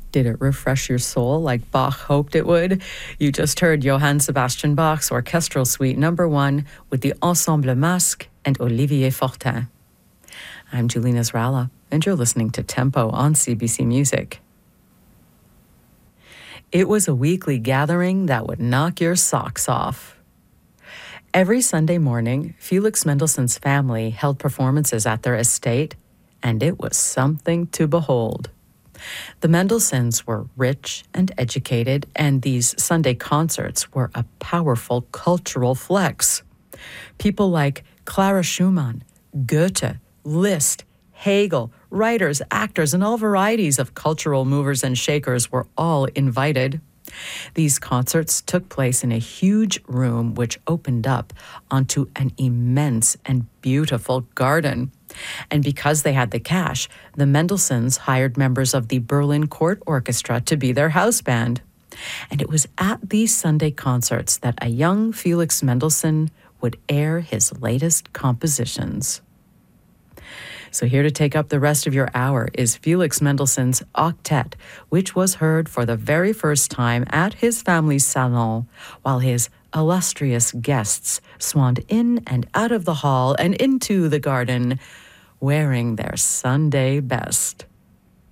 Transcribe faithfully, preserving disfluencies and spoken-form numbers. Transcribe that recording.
Did it refresh your soul like Bach hoped it would? You just heard Johann Sebastian Bach's Orchestral Suite Number One with the Ensemble Masque and Olivier Fortin. I'm Julina Zrala, and you're listening to Tempo on C B C Music. It was a weekly gathering that would knock your socks off. Every Sunday morning, Felix Mendelssohn's family held performances at their estate, and it was something to behold. The Mendelssohns were rich and educated, and these Sunday concerts were a powerful cultural flex. People like Clara Schumann, Goethe, Liszt, Hegel, writers, actors, and all varieties of cultural movers and shakers were all invited. These concerts took place in a huge room which opened up onto an immense and beautiful garden. And because they had the cash, the Mendelssohns hired members of the Berlin Court Orchestra to be their house band. And it was at these Sunday concerts that a young Felix Mendelssohn would air his latest compositions. So here to take up the rest of your hour is Felix Mendelssohn's Octet, which was heard for the very first time at his family's salon, while his illustrious guests swanned in and out of the hall and into the garden, wearing their Sunday best.